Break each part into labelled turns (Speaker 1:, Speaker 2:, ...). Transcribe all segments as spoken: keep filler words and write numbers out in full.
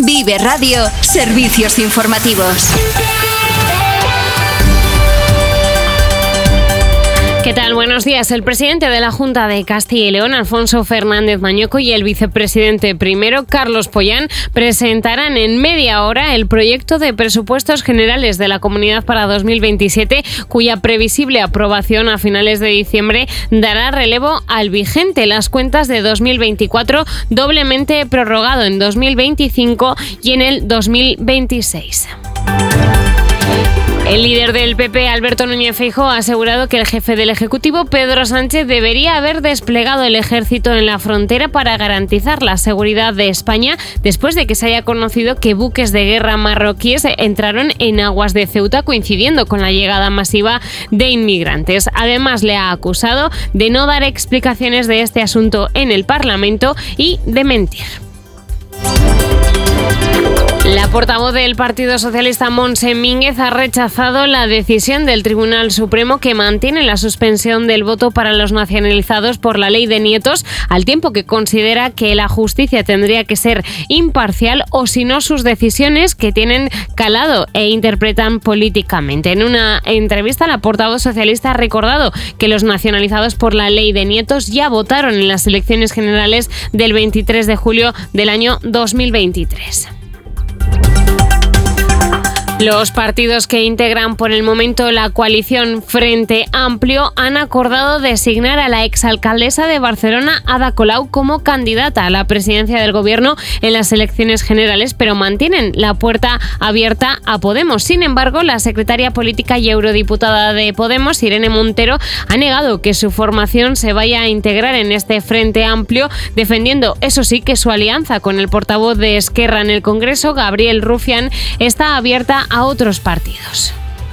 Speaker 1: Vive Radio, servicios informativos.
Speaker 2: ¿Qué tal? Buenos días. El presidente de la Junta de Castilla y León, Alfonso Fernández Mañueco, y el vicepresidente primero, Carlos Pollán, presentarán en media hora el proyecto de presupuestos generales de la Comunidad para dos mil veintisiete, cuya previsible aprobación a finales de diciembre dará relevo al vigente, las cuentas de dos mil veinticuatro, doblemente prorrogado en dos mil veinticinco y en el dos mil veintiséis. El líder del P P, Alberto Núñez Feijóo, ha asegurado que el jefe del Ejecutivo, Pedro Sánchez, debería haber desplegado el ejército en la frontera para garantizar la seguridad de España después de que se haya conocido que buques de guerra marroquíes entraron en aguas de Ceuta, coincidiendo con la llegada masiva de inmigrantes. Además, le ha acusado de no dar explicaciones de este asunto en el Parlamento y de mentir. La portavoz del Partido Socialista, Montse Mínguez, ha rechazado la decisión del Tribunal Supremo que mantiene la suspensión del voto para los nacionalizados por la ley de nietos, al tiempo que considera que la justicia tendría que ser imparcial o si no sus decisiones que tienen calado e interpretan políticamente. En una entrevista, la portavoz socialista ha recordado que los nacionalizados por la ley de nietos ya votaron en las elecciones generales del veintitrés de julio del año dos mil veintitrés. Los partidos que integran por el momento la coalición Frente Amplio han acordado designar a la exalcaldesa de Barcelona, Ada Colau, como candidata a la presidencia del gobierno en las elecciones generales, pero mantienen la puerta abierta a Podemos. Sin embargo, la secretaria política y eurodiputada de Podemos, Irene Montero, ha negado que su formación se vaya a integrar en este Frente Amplio, defendiendo, eso sí, que su alianza con el portavoz de Esquerra en el Congreso, Gabriel Rufián, está abierta a otros partidos.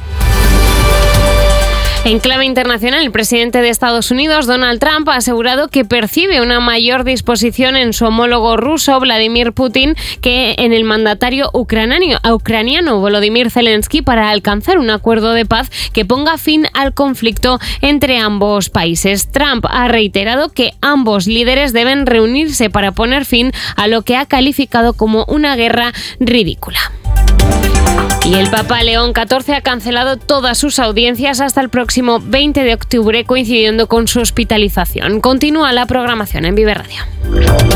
Speaker 2: En clave internacional, el presidente de Estados Unidos, Donald Trump, ha asegurado que percibe una mayor disposición en su homólogo ruso, Vladimir Putin, que en el mandatario ucraniano, ucraniano Volodymyr Zelensky, para alcanzar un acuerdo de paz que ponga fin al conflicto entre ambos países. Trump ha reiterado que ambos líderes deben reunirse para poner fin a lo que ha calificado como una guerra ridícula. Y el Papa León catorce ha cancelado todas sus audiencias hasta el próximo veinte de octubre, coincidiendo con su hospitalización. Continúa la programación en Vive Radio.